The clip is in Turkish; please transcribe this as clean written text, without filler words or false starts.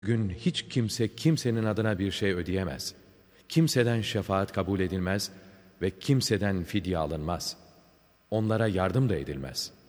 Gün hiç kimse kimsenin adına bir şey ödeyemez. Kimseden şefaat kabul edilmez ve kimseden fidye alınmaz. Onlara yardım da edilmez.''